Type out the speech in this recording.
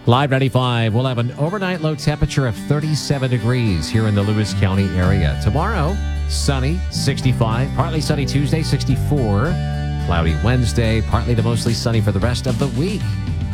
Live 95, we'll have an overnight low temperature of 37 degrees here in the Lewis County area. Tomorrow, sunny, 65. Partly sunny Tuesday, 64. Cloudy Wednesday, partly to mostly sunny for the rest of the week.